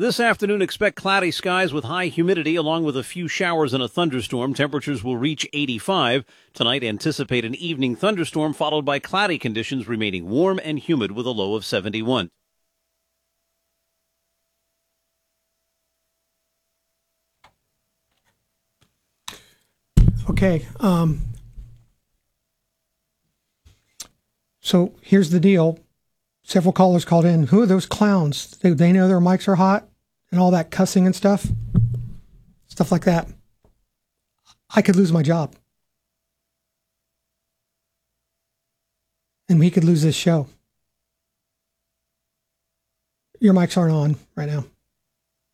This afternoon, expect cloudy skies with high humidity along with a few showers and a thunderstorm. Temperatures will reach 85. Tonight, anticipate an evening thunderstorm followed by cloudy conditions remaining warm and humid with a low of 71. Okay. So here's the deal. Several callers called in. Who are those clowns? They know their mics are hot and all that cussing and stuff like that. I could lose my job. And we could lose this show. Your mics aren't on right now.